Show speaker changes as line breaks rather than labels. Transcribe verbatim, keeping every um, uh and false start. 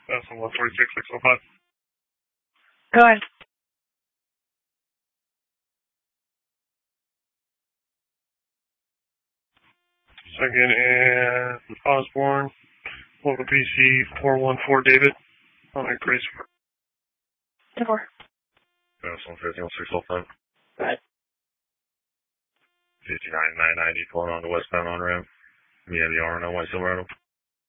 That's on one forty-six, six oh five.
Go ahead.
Second and Osborne. Local P C four one four David. On a Grace.
ten four.
That's one fifty-one, six oh five.
Go ahead.
fifty-nine, nine ninety, pulling on the westbound on ramp. We have the R and O White Silverado.